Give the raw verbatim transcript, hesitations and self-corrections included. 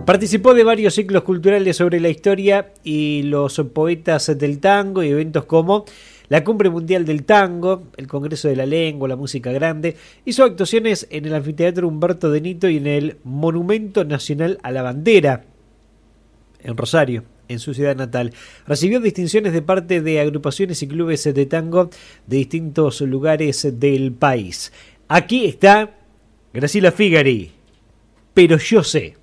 Participó de varios ciclos culturales sobre la historia y los poetas del tango y eventos como la Cumbre Mundial del Tango, el Congreso de la Lengua, la Música Grande. Hizo actuaciones en el Anfiteatro Humberto de Nito y en el Monumento Nacional a la Bandera, en Rosario, en su ciudad natal. Recibió distinciones de parte de agrupaciones y clubes de tango de distintos lugares del país. Aquí está Graciela Figari, Pero yo sé.